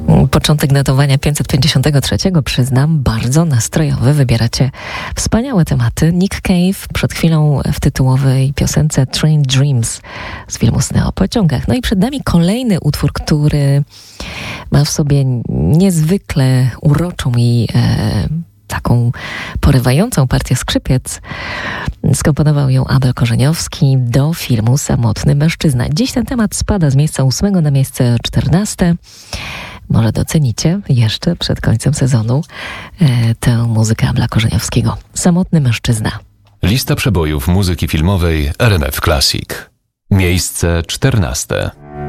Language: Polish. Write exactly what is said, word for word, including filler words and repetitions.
Początek notowania pięćset pięćdziesiątego trzeciego, przyznam, bardzo nastrojowy. Wybieracie wspaniałe tematy. Nick Cave przed chwilą w tytułowej piosence Train Dreams z filmu Sny o pociągach. No i przed nami kolejny utwór, który ma w sobie niezwykle uroczą i e, taką porywającą partię skrzypiec. Skomponował ją Abel Korzeniowski do filmu Samotny mężczyzna. Dziś ten temat spada z miejsca ósmego na miejsce czternaste. Może docenicie jeszcze przed końcem sezonu e, tę muzykę Abla Korzeniowskiego. Samotny mężczyzna. Lista przebojów muzyki filmowej R M F Classic. Miejsce czternaste.